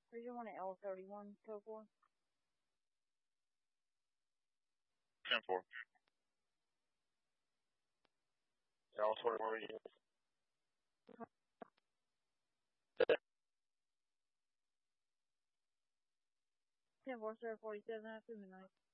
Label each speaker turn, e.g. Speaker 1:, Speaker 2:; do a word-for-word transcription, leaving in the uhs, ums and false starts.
Speaker 1: Region one at L thirty-one, code four.
Speaker 2: ten four. L thirty-one region.
Speaker 1: ten four, sir, forty-seven after midnight.